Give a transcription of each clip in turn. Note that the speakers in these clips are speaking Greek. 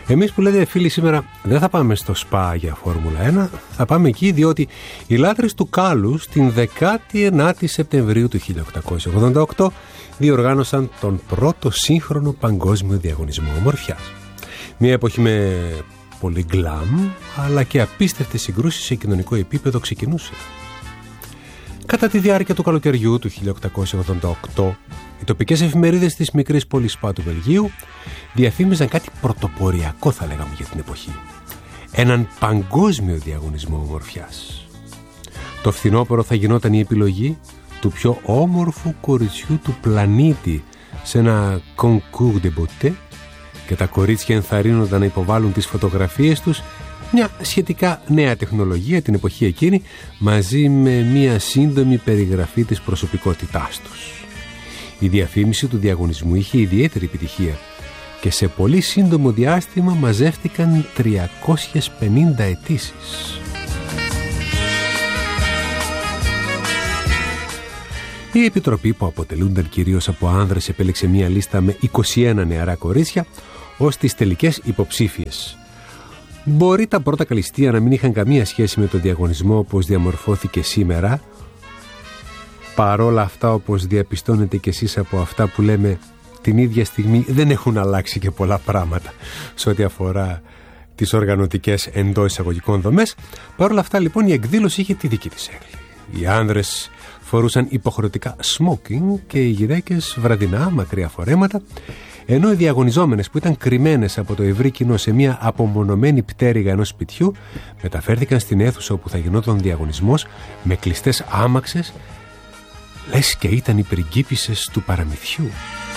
Εμείς που λέτε φίλοι σήμερα δεν θα πάμε στο ΣΠΑ για Φόρμουλα 1, θα πάμε εκεί διότι οι λάτρες του κάλους την 19η Σεπτεμβρίου του 1888 διοργάνωσαν τον πρώτο σύγχρονο παγκόσμιο διαγωνισμό ομορφιάς. Μια εποχή με πολύ γκλαμ αλλά και απίστευτες συγκρούσεις σε κοινωνικό επίπεδο ξεκινούσε. Κατά τη διάρκεια του καλοκαιριού του 1888, οι τοπικές εφημερίδες της μικρής πόλης ΣΠΑ του Βελγίου διαφήμιζαν κάτι πρωτοποριακό, θα λέγαμε, για την εποχή. Έναν παγκόσμιο διαγωνισμό ομορφιάς. Το φθινόπωρο θα γινόταν η επιλογή του πιο όμορφου κοριτσιού του πλανήτη σε ένα concours de beauté και τα κορίτσια ενθαρρύνονταν να υποβάλουν τις φωτογραφίες τους, μια σχετικά νέα τεχνολογία την εποχή εκείνη, μαζί με μια σύντομη περιγραφή της προσωπικότητάς τους. Η διαφήμιση του διαγωνισμού είχε ιδιαίτερη επιτυχία και σε πολύ σύντομο διάστημα μαζεύτηκαν 350 αιτήσεις. Η επιτροπή, που αποτελούνταν κυρίως από άνδρες, επέλεξε μια λίστα με 21 νεαρά κορίτσια ως τις τελικές υποψήφιες. Μπορεί τα πρώτα καλυστεία να μην είχαν καμία σχέση με το διαγωνισμό όπως διαμορφώθηκε σήμερα. Παρόλα αυτά, όπως διαπιστώνετε κι εσείς από αυτά που λέμε την ίδια στιγμή, δεν έχουν αλλάξει και πολλά πράγματα σε ό,τι αφορά τις οργανωτικές εντός εισαγωγικών δομές. Παρόλα αυτά λοιπόν η εκδήλωση είχε τη δική της έγκλη. Οι άνδρες φορούσαν υποχρεωτικά smoking και οι γυναίκες βραδινά μακριά φορέματα, ενώ οι διαγωνιζόμενες που ήταν κρυμμένες από το ευρύ κοινό σε μια απομονωμένη πτέρυγα ενός σπιτιού μεταφέρθηκαν στην αίθουσα όπου θα γινόταν διαγωνισμός με κλειστές άμαξες, λες και ήταν οι πριγκίπισσες του παραμυθιού.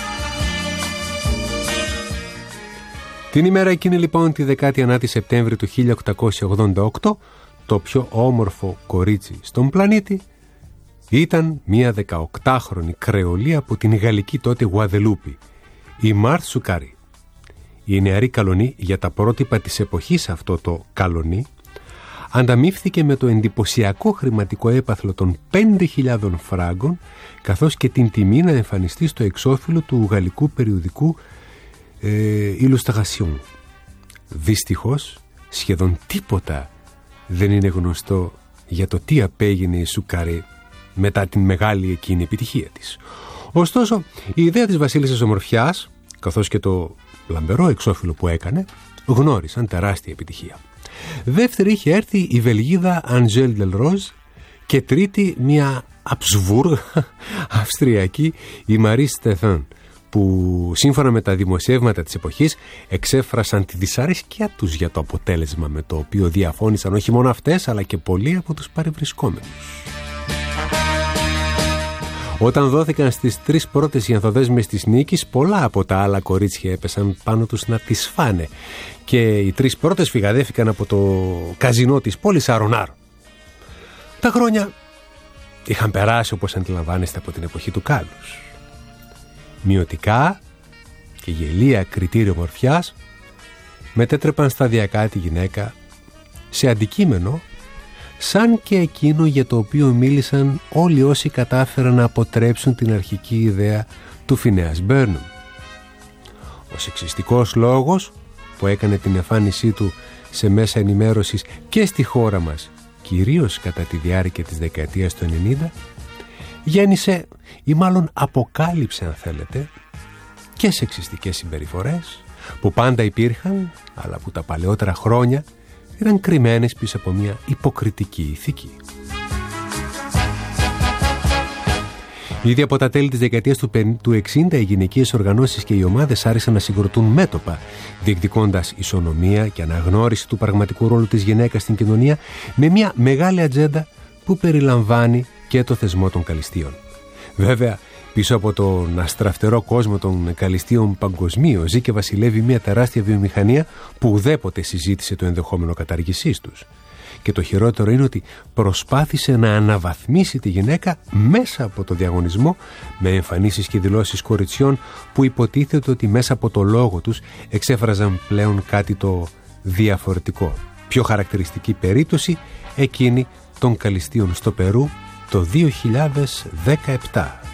Την ημέρα εκείνη λοιπόν, τη 19η Σεπτέμβρη του 1888, το πιο όμορφο κορίτσι στον πλανήτη ήταν μια 18χρονη κρεολή από την γαλλική τότε Γουαδελούπη, η Μάρθ Σουκάρη. Η νεαρή καλονή, για τα πρότυπα της εποχής αυτό το καλονί, ανταμείφθηκε με το εντυπωσιακό χρηματικό έπαθλο των 5.000 φράγκων, καθώς και την τιμή να εμφανιστεί στο εξώφυλλο του γαλλικού περιοδικού Illustration. Δυστυχώς σχεδόν τίποτα δεν είναι γνωστό για το τι απέγινε η Σουκάρη μετά την μεγάλη εκείνη επιτυχία της. Ωστόσο, η ιδέα της βασίλισσας ομορφιάς, καθώς και το λαμπερό εξώφυλλο που έκανε, γνώρισαν τεράστια επιτυχία. Δεύτερη είχε έρθει η Βελγίδα Angèle Delroze και τρίτη μια Αψβούργ Αυστριακή, η Μαρή Στεθάν, που σύμφωνα με τα δημοσιεύματα της εποχής εξέφρασαν τη δυσαρέσκεια τους για το αποτέλεσμα, με το οποίο διαφώνησαν όχι μόνο αυτές αλλά και πολλοί από τους παρευρισκόμενους. Όταν δόθηκαν στις 3 πρώτες οι ανθοδέσμες της νίκης, πολλά από τα άλλα κορίτσια έπεσαν πάνω τους να τις φάνε και οι 3 πρώτες φυγαδεύηκαν από το καζινό της πόλης Αρονάρ. Τα χρόνια είχαν περάσει, όπως αντιλαμβάνεστε, από την εποχή του κάλους. Μειωτικά και γελία κριτήρια ομορφιάς μετέτρεπαν σταδιακά τη γυναίκα σε αντικείμενο, σαν και εκείνο για το οποίο μίλησαν όλοι όσοι κατάφεραν να αποτρέψουν την αρχική ιδέα του Φινέας Μπέρνουμ. Ο σεξιστικός λόγος που έκανε την εμφάνισή του σε μέσα ενημέρωσης και στη χώρα μας, κυρίως κατά τη διάρκεια της δεκαετίας του 90, γέννησε ή μάλλον αποκάλυψε, αν θέλετε, και σεξιστικές συμπεριφορές που πάντα υπήρχαν, αλλά που τα παλαιότερα χρόνια ήταν κρυμμένες πίσω από μια υποκριτική ηθική. Ήδη από τα τέλη της δεκαετίας του 60 οι γυναικείες οργανώσεις και οι ομάδες άρχισαν να συγκροτούν μέτωπα, διεκδικώντας ισονομία και αναγνώριση του πραγματικού ρόλου της γυναίκας στην κοινωνία, με μια μεγάλη ατζέντα που περιλαμβάνει και το θεσμό των καλυστείων. Βέβαια, πίσω από τον αστραφτερό κόσμο των καλυστείων παγκοσμίως ζει και βασιλεύει μια τεράστια βιομηχανία που ουδέποτε συζήτησε το ενδεχόμενο κατάργησής τους. Και το χειρότερο είναι ότι προσπάθησε να αναβαθμίσει τη γυναίκα μέσα από το διαγωνισμό, με εμφανίσεις και δηλώσεις κοριτσιών που υποτίθεται ότι μέσα από το λόγο τους εξέφραζαν πλέον κάτι το διαφορετικό. Πιο χαρακτηριστική περίπτωση εκείνη των καλυστείων στο Περού το 2017.